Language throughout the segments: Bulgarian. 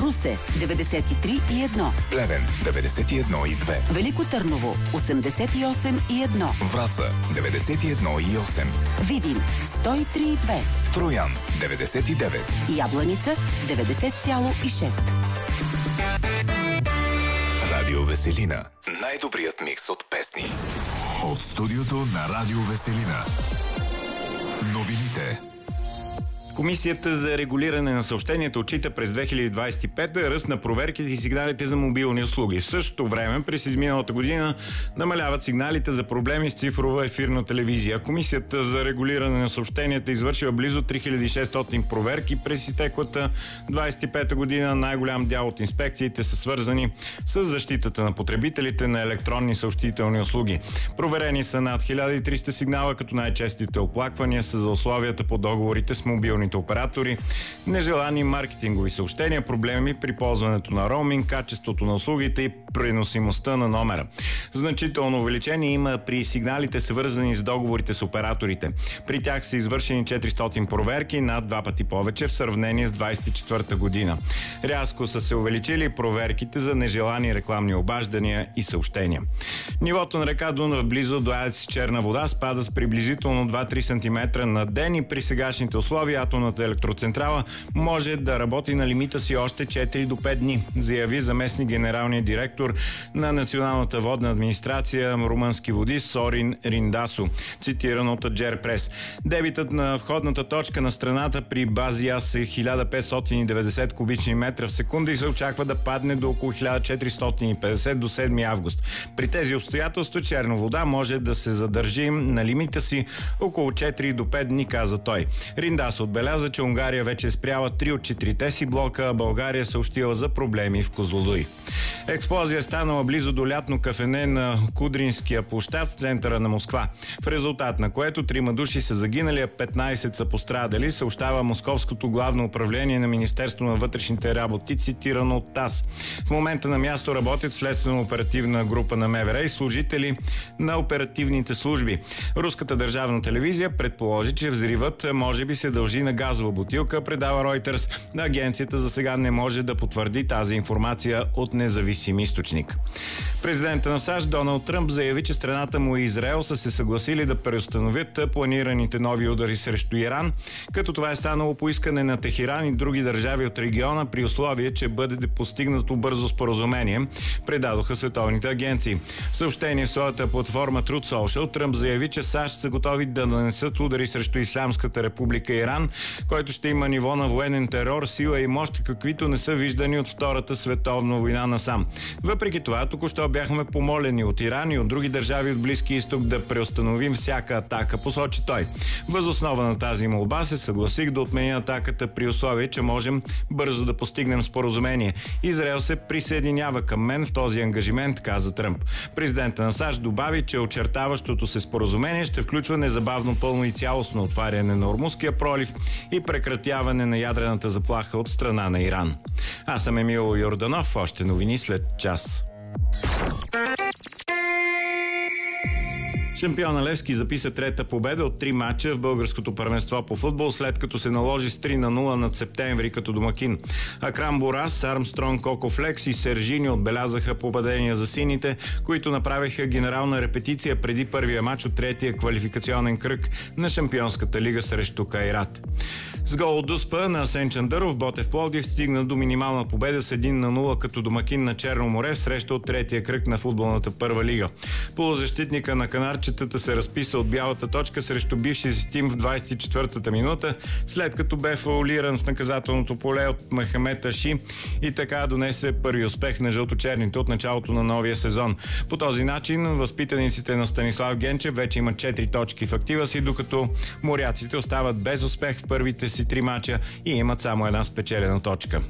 Русе 93,1. Плевен 91,2. Велико Търново 88,1. Враца 91,8. Видин 103,2. Троян 99. Ябланица 90,6. Радио Веселина. Най-добрият микс от песни. От студиото на Радио Веселина. Новините. Комисията за регулиране на съобщенията отчита през 2025 ръст на проверките и сигналите за мобилни услуги. В същото време, през изминалата година, намаляват сигналите за проблеми с цифрова ефирна телевизия. Комисията за регулиране на съобщенията извършила близо 3600 проверки през изтеклата 25 година. Най-голям дял от инспекциите са свързани с защитата на потребителите на електронни съобщителни услуги. Проверени са над 1300 сигнала, като най-честите оплаквания са за условията по договорите с мобилните оператори, нежелани маркетингови съобщения, проблеми при ползването на роуминг, качеството на услугите и преносимостта на номера. Значително увеличение има при сигналите, свързани с договорите с операторите. При тях са извършени 400 проверки, над 2 пъти повече в сравнение с 24-та година. Рязко са се увеличили проверките за нежелани рекламни обаждания и съобщения. Нивото на река Дунав близо до АЕЦ Черна вода спада с приблизително 2-3 см на ден и при сегашните условия атомната електроцентрала може да работи на лимита си още 4 до 5 дни, заяви заместник генералния директор на Националната водна администрация Румънски води Сорин Риндасо, цитиран от Аджер Прес. Дебитът на входната точка на страната при бази АС е 1590 кубични метра в секунда и се очаква да падне до около 1450 до 7 август. При тези обстоятелства черна вода може да се задържи на лимита си около 4 до 5 дни, каза той. Риндасо отбеляза, че Унгария вече е спряла 3 от 4-те си блока, а България съобщила за проблеми в Козлодуй. Експлозия е станала близо до лятно кафене на Кудринския площад в центъра на Москва, в резултат на което 3 души са загинали, а 15 са пострадали, съобщава Московското главно управление на Министерство на вътрешните работи, цитирано от ТАСС. В момента на място работят следствено-оперативна група на МВР и служители на оперативните служби. Руската държавна телевизия предположи, че взривът може би се дължи на газова бутилка, предава Reuters. Агенцията за сега не може да потвърди тази информация от независим източник. Президентът на САЩ Доналд Тръмп заяви, че страната му и Израел са се съгласили да преустановят планираните нови удари срещу Иран, като това е станало по искане на Техеран и други държави от региона при условие, че бъде постигнато бързо споразумение, предадоха световните агенции. В съобщение в своята платформа Truth Social Тръмп заяви, че САЩ са готови да нанесат удари срещу Ислямската република Иран, който ще има ниво на военен терор, сила и мощ, каквито не са виждани от Втората световна война насам. Въпреки това, току-що бяхме помолени от Иран и от други държави от Близки изток да преустановим всяка атака, посочи той. Въз основа на тази молба се съгласих да отменя атаката при условие, че можем бързо да постигнем споразумение. Израел се присъединява към мен в този ангажимент, каза Тръмп. Президентът на САЩ добави, че очертаващото се споразумение ще включва незабавно пълно и цялостно отваряне на Ормузския пролив и прекратяване на ядрената заплаха от страна на Иран. Аз съм Емил Йорданов, още новини след час. Шампиона Левски записа трета победа от 3 мача в българското първенство по футбол, след като се наложи с 3-0 над Септември като домакин. Акрам Борас, Армстронг, Кокофлекс и Сержини отбелязаха попадения за сините, които направиха генерална репетиция преди първия мач от третия квалификационен кръг на Шампионската лига срещу Кайрат. С гол от Дуспа на Асен Чандъров, Ботев Пловдив стигна до минимална победа с 1-0 като домакин на Черно море в среща от третия кръг на футболната първа лига. Полузащитника на канарчетата се разписа от бялата точка срещу бившия си тим в 24-та минута, след като бе фаулиран в наказателното поле от Мехамед Аши и така донесе първи успех на жълточерните от началото на новия сезон. По този начин възпитаниците на Станислав Генчев вече имат 4 точки в актива си, докато моряците остават без успех в първите си 3 мача и имат само една спечелена точка.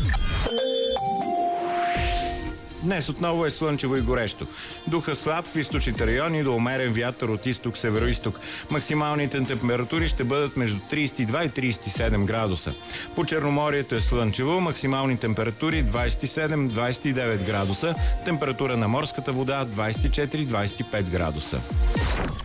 Днес отново е слънчево и горещо. Духа слаб в източните райони до умерен вятър от изток-североизток. Максималните температури ще бъдат между 32 и 37 градуса. По Черноморието е слънчево, максимални температури 27-29 градуса, температура на морската вода 24-25 градуса.